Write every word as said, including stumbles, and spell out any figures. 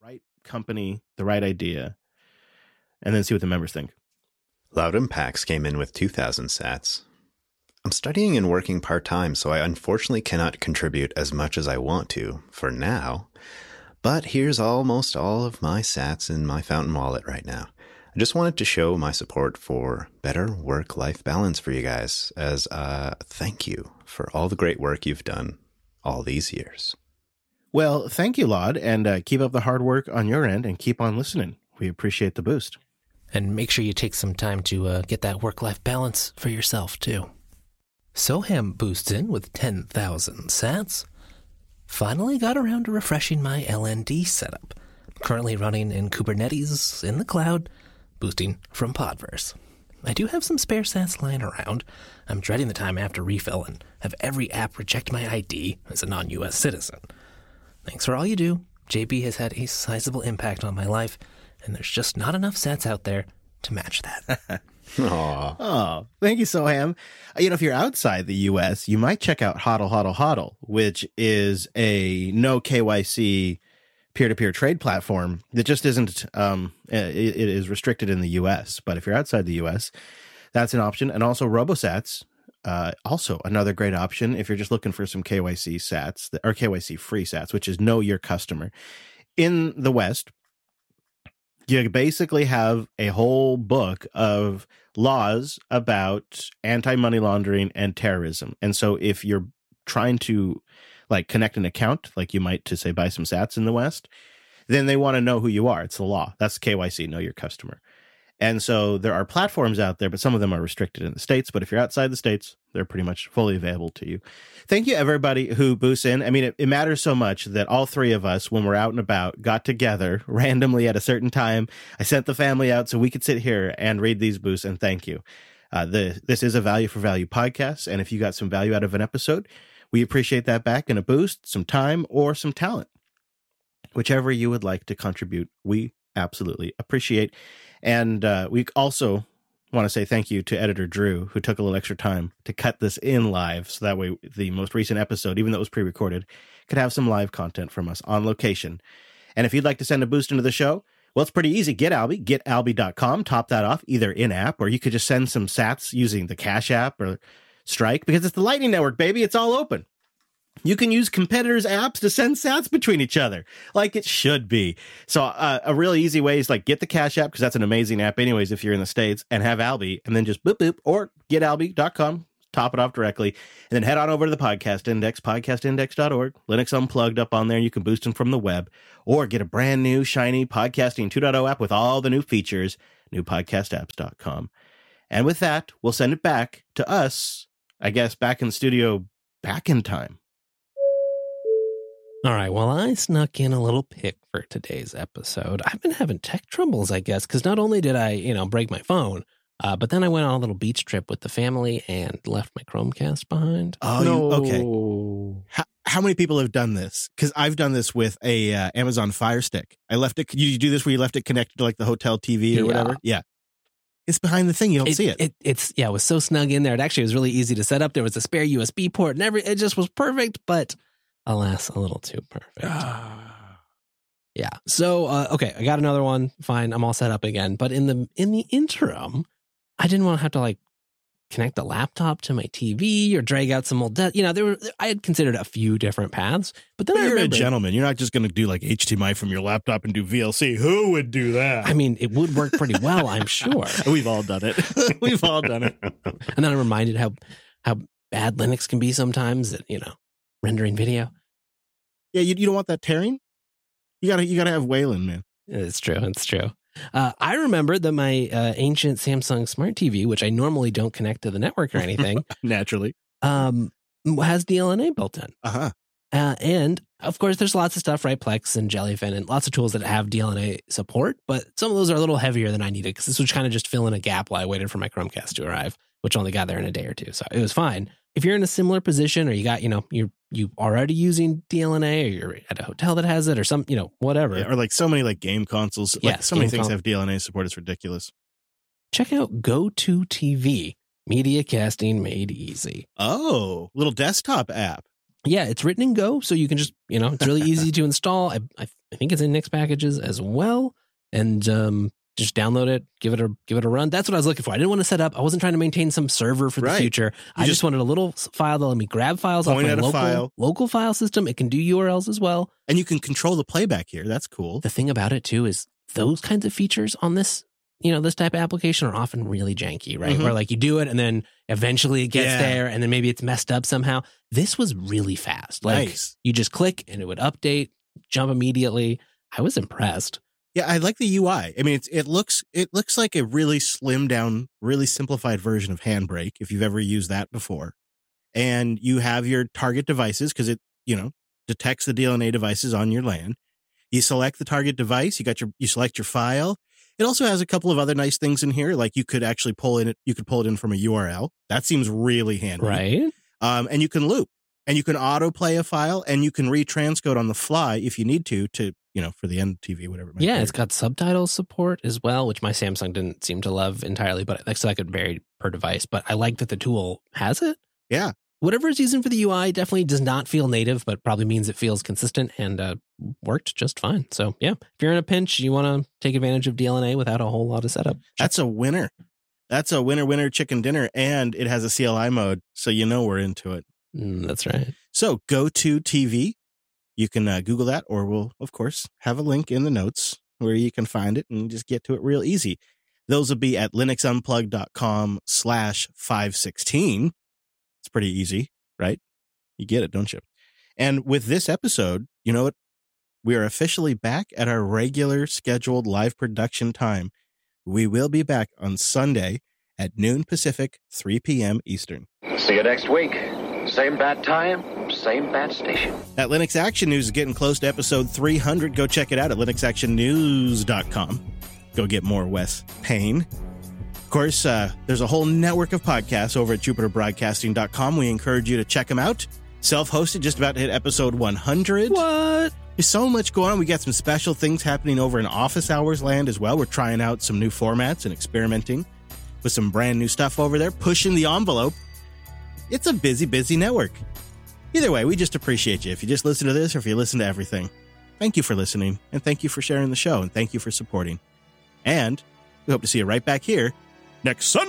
right company, the right idea, and then see what the members think. Loud Impacts came in with two thousand sats. I'm studying and working part-time, so I unfortunately cannot contribute as much as I want to for now. But here's almost all of my sats in my Fountain wallet right now. I just wanted to show my support for better work-life balance for you guys as a thank you for all the great work you've done all these years. Well, thank you, Laud, and uh, keep up the hard work on your end and keep on listening. We appreciate the boost. And make sure you take some time to uh, get that work-life balance for yourself, too. Soham boosts in with ten thousand sats. Finally got around to refreshing my L N D setup. Currently running in Kubernetes in the cloud, boosting from Podverse. I do have some spare sats lying around. I'm dreading the time after refill and have every app reject my I D as a non-U S citizen. Thanks for all you do. J B has had a sizable impact on my life, and there's just not enough sats out there to match that. Aww. Oh, thank you, Soham. You know, if you're outside the U S, you might check out Hodl Hodl Hodl, which is a no K Y C peer-to-peer trade platform that just isn't, um, it, it is restricted in the U S. But if you're outside the U S, that's an option. And also RoboSats, uh, also another great option if you're just looking for some K Y C sats, or K Y C free sats, which is know your customer. In the West, you basically have a whole book of laws about anti-money laundering and terrorism. And so if you're trying to like connect an account, like you might to say buy some sats in the West, then they want to know who you are. It's the law. That's K Y C, know your customer. And so there are platforms out there, but some of them are restricted in the States. But if you're outside the States, they're pretty much fully available to you. Thank you, everybody who boosts in. I mean, it, it matters so much that all three of us, when we're out and about, got together randomly at a certain time. I sent the family out so we could sit here and read these boosts, and thank you. Uh, the, this is a Value for Value podcast, and if you got some value out of an episode, we appreciate that back in a boost, some time, or some talent. Whichever you would like to contribute, we absolutely appreciate. And uh, we also want to say thank you to editor Drew, who took a little extra time to cut this in live. So that way the most recent episode, even though it was pre-recorded, could have some live content from us on location. And if you'd like to send a boost into the show, well, it's pretty easy. Get Alby, get alby dot com, top that off either in app, or you could just send some sats using the Cash App or Strike, because it's the Lightning Network, baby. It's all open. You can use competitors' apps to send sats between each other, like it should be. So uh, a really easy way is like get the Cash App, because that's an amazing app anyways if you're in the States, and have Alby, and then just boop, boop, or get alby dot com, top it off directly, and then head on over to the Podcast Index, podcast index dot org, Linux Unplugged up on there, and you can boost them from the web, or get a brand new, shiny Podcasting two point oh app with all the new features, new podcast apps dot com. And with that, we'll send it back to us, I guess, back in the studio, back in time. All right, well, I snuck in a little pick for today's episode. I've been having tech troubles, I guess, because not only did I, you know, break my phone, uh, but then I went on a little beach trip with the family and left my Chromecast behind. Oh, no. you, okay. How, how many people have done this? Because I've done this with a uh, Amazon Fire Stick. I left it. You do this where you left it connected to like the hotel T V or yeah. whatever? Yeah. It's behind the thing. You don't it, see it. it. It's, yeah, it was so snug in there. It actually was really easy to set up. There was a spare U S B port and every, it just was perfect, but alas, a little too perfect. Yeah. So, uh, okay, I got another one. Fine, I'm all set up again. But in the in the interim, I didn't want to have to like connect the laptop to my T V or drag out some old, de- you know, there were. I had considered a few different paths, but then but I you're remembered, a gentleman. You're not just going to do like H D M I from your laptop and do V L C. Who would do that? I mean, it would work pretty well, I'm sure. We've all done it. We've all done it. And then I'm reminded how how bad Linux can be sometimes. At, you know, rendering video. Yeah, you, you don't want that tearing. You gotta you gotta have Wayland, man. It's true. It's true. Uh, I remembered that my uh, ancient Samsung Smart T V, which I normally don't connect to the network or anything, naturally, um, has D L N A built in. Uh-huh. Uh, and of course, there's lots of stuff, right? Plex and Jellyfin and lots of tools that have D L N A support, but some of those are a little heavier than I needed because this was kind of just fill in a gap while I waited for my Chromecast to arrive, which only got there in a day or two. So it was fine. If you're in a similar position or you got, you know, you're you already using D L N A or you're at a hotel that has it or some, you know, whatever. Yeah, or like so many like game consoles. Like yes, so many things con- have D L N A support. It's ridiculous. Check out GoToTV, media casting made easy. Oh, little desktop app. Yeah, it's written in Go, so you can just, you know, it's really easy to install. I, I I think it's in Nix packages as well. And um, just download it, give it a give it a run. That's what I was looking for. I didn't want to set up. I wasn't trying to maintain some server for the Right. future. You I just, just wanted a little file that let me grab files off point my at a local, file. local file system. It can do U R Ls as well. And you can control the playback here. That's cool. The thing about it too is those kinds of features on this, you know, this type of application are often really janky, right? Mhm. Where like you do it and then eventually it gets Yeah. there and then maybe it's messed up somehow. This was really fast. Like Nice. you just click and it would update, jump immediately. I was impressed. Yeah, I like the U I. I mean, it's, it looks it looks like a really slimmed down, really simplified version of Handbrake, if you've ever used that before. And you have your target devices because it, you know, detects the D L N A devices on your LAN. You select the target device. You got your, you select your file. It also has a couple of other nice things in here, like you could actually pull in it. You could pull it in from a U R L. That seems really handy, Right? Um, and you can loop, and you can autoplay a file, and you can retranscode on the fly if you need to, to you know, for the end T V, whatever. it might Yeah, be. it's got subtitle support as well, which my Samsung didn't seem to love entirely, but like so I could vary per device. But I like that the tool has it. Yeah. Whatever it's using for the U I definitely does not feel native, but probably means it feels consistent and uh, worked just fine. So yeah, if you're in a pinch, you want to take advantage of D L N A without a whole lot of setup. That's a winner. That's a winner, winner chicken dinner. And it has a C L I mode. So you know we're into it. Mm, that's right. So go to T V. You can uh, Google that, or we'll, of course, have a link in the notes where you can find it and just get to it real easy. Those will be at linuxunplugged.com slash 516. It's pretty easy, right? You get it, don't you? And with this episode, you know what? We are officially back at our regular scheduled live production time. We will be back on Sunday at noon Pacific, three p.m. Eastern. See you next week. Same bat time, same bat station. That Linux Action News is getting close to episode three hundred. Go check it out at linux action news dot com. Go get more Wes Payne. Of course, uh, there's a whole network of podcasts over at jupiter broadcasting dot com. We encourage you to check them out. Self-hosted, just about to hit episode one hundred. What? There's so much going on. We got some special things happening over in Office Hours land as well. We're trying out some new formats and experimenting with some brand new stuff over there, pushing the envelope. It's a busy, busy network. Either way, we just appreciate you. If you just listen to this or if you listen to everything, thank you for listening, and thank you for sharing the show, and thank you for supporting. And we hope to see you right back here next Sunday.